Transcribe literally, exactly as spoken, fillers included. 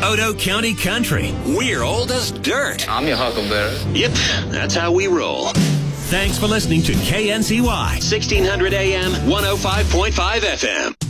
Odo County Country. We're old as dirt. I'm your huckleberry. Yep, that's how we roll. Thanks for listening to K N C Y, sixteen hundred A M, one oh five point five F M.